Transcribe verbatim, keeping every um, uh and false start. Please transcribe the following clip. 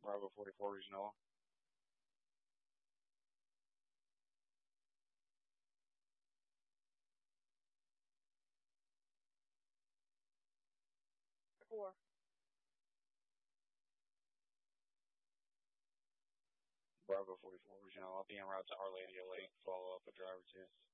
Bravo forty-four Regional. Four. Bravo forty-four Regional. I'll be en route to Our Lady of Lake. Follow up with driver two.